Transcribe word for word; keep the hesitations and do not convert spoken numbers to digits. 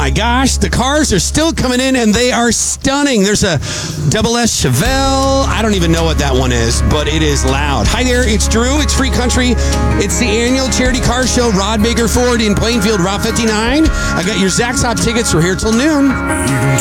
my gosh, the cars are still coming in and they are stunning. There's a double S Chevelle. I don't even know what that one is, but it is loud. Hi there, it's Drew. It's Free Country. It's the annual charity car show, Rod Baker Ford in Plainfield, Route fifty-nine. I got your Zack's Hot tickets. We're here till noon.